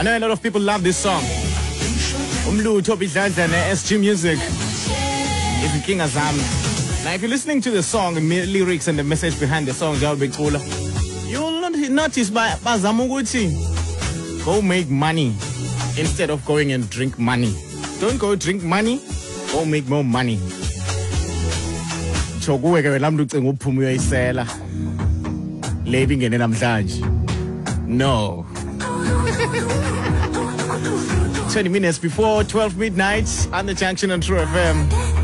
I know a lot of people love this song. Umlutho bidladla ne-SG Music. Izinkinga zami. Now if you're listening to the song, the lyrics and the message behind the song, that'll be cooler. You'll notice bazama ukuthi go make money instead of going and drink money. Don't go drink money, go make more money. Chokuwe ke wena mntu ucinga uphuma uyoyisela. Levi ngene namhlanje. No. 20 minutes before 12 midnight on the Junction on True FM.